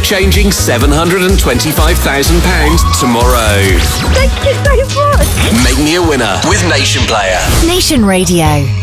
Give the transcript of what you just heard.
life-changing £725,000 tomorrow. Thank you so much. Make me a winner with Nation Player. Nation Radio.